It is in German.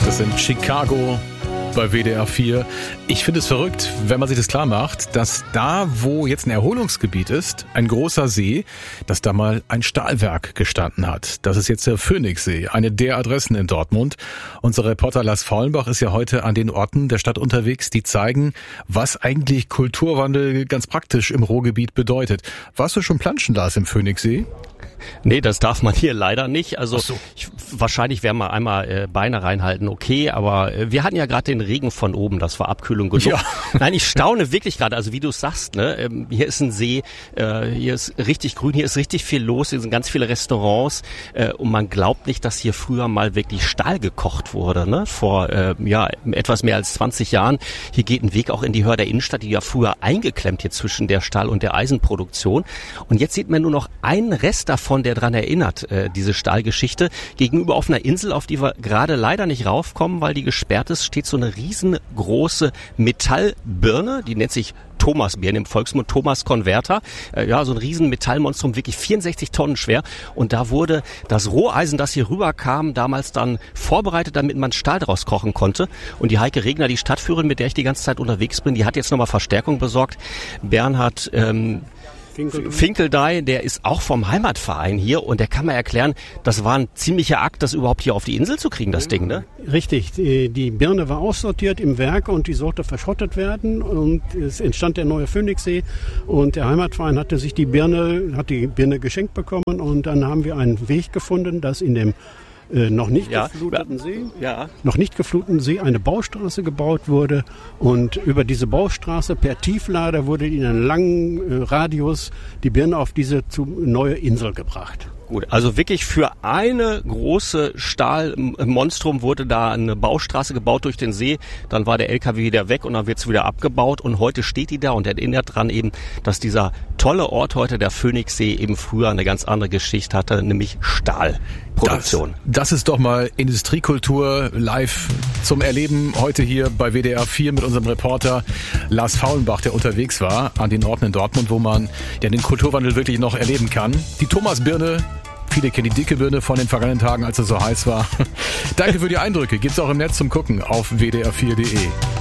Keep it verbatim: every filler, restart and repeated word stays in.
Das sind Chicago bei W D R vier. Ich finde es verrückt, wenn man sich das klar macht, dass da, wo jetzt ein Erholungsgebiet ist, ein großer See, dass da mal ein Stahlwerk gestanden hat. Das ist jetzt der Phoenixsee, eine der Adressen in Dortmund. Unser Reporter Lars Faulenbach ist ja heute an den Orten der Stadt unterwegs, die zeigen, was eigentlich Kulturwandel ganz praktisch im Ruhrgebiet bedeutet. Warst du schon planschen, Lars, im Phoenixsee? Nee, das darf man hier leider nicht. Also Ach so. ich, wahrscheinlich werden wir einmal äh, Beine reinhalten, okay, aber äh, wir hatten ja gerade den Regen von oben, das war Abkühlung genug. Ja. Nein, ich staune wirklich gerade, also wie du es sagst, ne, ähm, hier ist ein See, äh, hier ist richtig grün, hier ist richtig viel los, hier sind ganz viele Restaurants äh, und man glaubt nicht, dass hier früher mal wirklich Stahl gekocht wurde, ne, vor äh, ja etwas mehr als zwanzig Jahren. Hier geht ein Weg auch in die Höhe der Innenstadt, die ja früher eingeklemmt hier zwischen der Stahl- und der Eisenproduktion. Und jetzt sieht man nur noch einen Rest davon, der daran erinnert, äh, diese Stahlgeschichte. Gegenüber auf einer Insel, auf die wir gerade leider nicht raufkommen, weil die gesperrt ist, steht so eine riesengroße Metallbirne, die nennt sich Thomas-Birne im Volksmund, Thomas-Konverter. Äh, ja, so ein riesen Metallmonstrum, wirklich vierundsechzig Tonnen schwer. Und da wurde das Roheisen, das hier rüberkam, damals dann vorbereitet, damit man Stahl draus kochen konnte. Und die Heike Regner, die Stadtführerin, mit der ich die ganze Zeit unterwegs bin, die hat jetzt nochmal Verstärkung besorgt. Bernhard ähm, Finkeldey, der ist auch vom Heimatverein hier und der kann mir erklären, das war ein ziemlicher Akt, das überhaupt hier auf die Insel zu kriegen, das Ding, ne? Richtig, die, die Birne war aussortiert im Werk und die sollte verschrottet werden und es entstand der neue Phoenixsee und der Heimatverein hatte sich die Birne, hat die Birne geschenkt bekommen und dann haben wir einen Weg gefunden, dass in dem Äh, noch nicht ja, gefluteten See, ja. noch nicht gefluteten See eine Baustraße gebaut wurde und über diese Baustraße per Tieflader wurde in einem langen äh, Radius die Birne auf diese zu, neue Insel gebracht. Gut, also wirklich für eine große Stahlmonstrum wurde da eine Baustraße gebaut durch den See, dann war der L K W wieder weg und dann wird es wieder abgebaut und heute steht die da und erinnert dran eben, dass dieser tolle Ort heute, der Phoenixsee, eben früher eine ganz andere Geschichte hatte, nämlich Stahlproduktion. Das, das ist doch mal Industriekultur live zum Erleben heute hier bei W D R vier mit unserem Reporter Lars Faulenbach, der unterwegs war an den Orten in Dortmund, wo man ja den Kulturwandel wirklich noch erleben kann. Die Thomas-Birne, viele kennen die dicke Birne von den vergangenen Tagen, als es so heiß war. Danke für die Eindrücke. Gibt's auch im Netz zum Gucken auf w d r vier punkt d e.